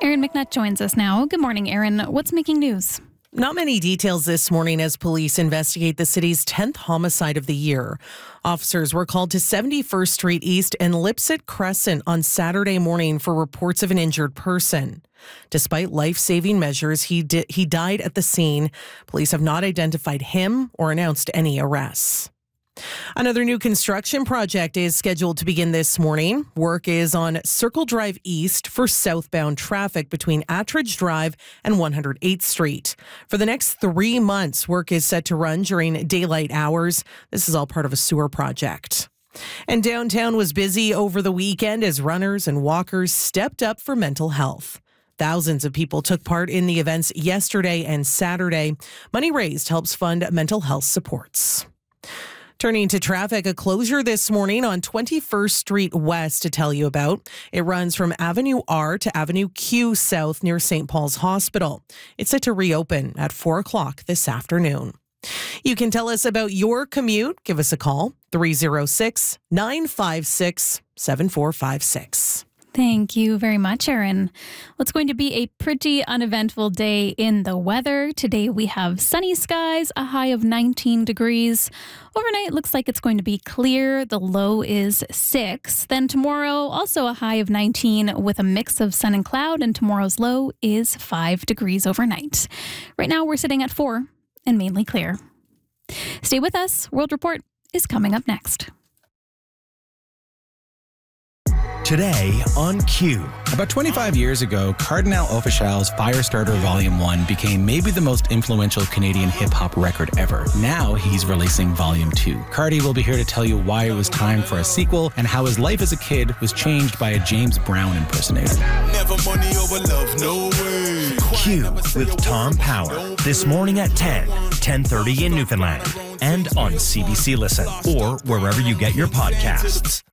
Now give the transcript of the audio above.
Erin McNutt joins us now. Good morning, Erin. What's making news? Not many details this morning as police investigate the city's 10th homicide of the year. Officers were called to 71st Street East and Lipset Crescent on Saturday morning for reports of an injured person. Despite life-saving measures, he died at the scene. Police have not identified him or announced any arrests. Another new construction project is scheduled to begin this morning. Work is on Circle Drive East for southbound traffic between Attridge Drive and 108th Street. For the next 3 months, work is set to run during daylight hours. This is all part of a sewer project. And downtown was busy over the weekend as runners and walkers stepped up for mental health. Thousands of people took part in the events yesterday and Saturday. Money raised helps fund mental health supports. Turning to traffic, a closure this morning on 21st Street West to tell you about. It runs from Avenue R to Avenue Q South near St. Paul's Hospital. It's set to reopen at 4 o'clock this afternoon. You can tell us about your commute. Give us a call, 306-956-7456. Thank you very much, Erin. Well, it's going to be a pretty uneventful day in the weather. Today we have sunny skies, a high of 19 degrees. Overnight, it looks like it's going to be clear. The low is 6. Then tomorrow, also a high of 19 with a mix of sun and cloud, and tomorrow's low is 5 degrees overnight. Right now, we're sitting at 4 and mainly clear. Stay with us. World Report is coming up next. Today on Q. About 25 years ago, Cardinal Offishal's Firestarter Volume 1 became maybe the most influential Canadian hip-hop record ever. Now he's releasing Volume 2. Cardi will be here to tell you why it was time for a sequel and how his life as a kid was changed by a James Brown impersonator. Never money over love, no way. Q with Tom Power. This morning at 10:30 in Newfoundland. And on CBC Listen or wherever you get your podcasts.